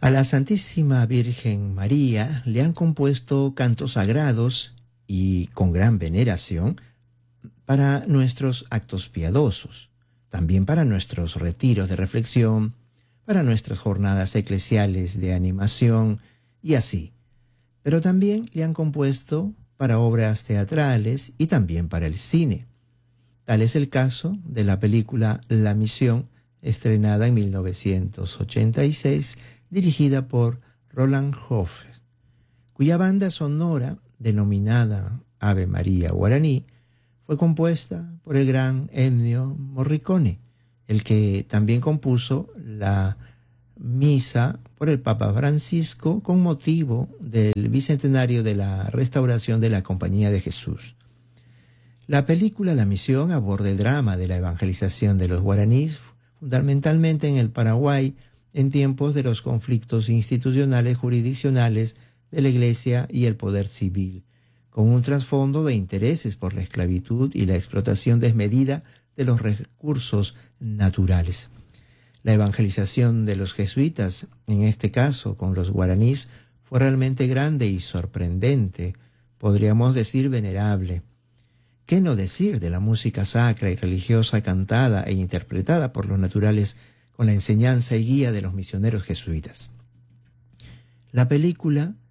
A la Santísima Virgen María le han compuesto cantos sagrados y con gran veneración para nuestros actos piadosos, también para nuestros retiros de reflexión, para nuestras jornadas eclesiales de animación y así. Pero también le han compuesto para obras teatrales y también para el cine. Tal es el caso de la película La Misión, estrenada en 1986, dirigida por Roland Hoff, cuya banda sonora, denominada Ave María Guaraní, fue compuesta por el gran Ennio Morricone, el que también compuso la misa por el Papa Francisco con motivo del bicentenario de la restauración de la Compañía de Jesús. La película La Misión aborda el drama de la evangelización de los guaraníes, fundamentalmente en el Paraguay, en tiempos de los conflictos institucionales jurisdiccionales de la Iglesia y el poder civil, con un trasfondo de intereses por la esclavitud y la explotación desmedida de los recursos naturales. La evangelización de los jesuitas, en este caso con los guaraníes, fue realmente grande y sorprendente, podríamos decir venerable. ¿Qué no decir de la música sacra y religiosa cantada e interpretada por los naturales con la enseñanza y guía de los misioneros jesuitas? La película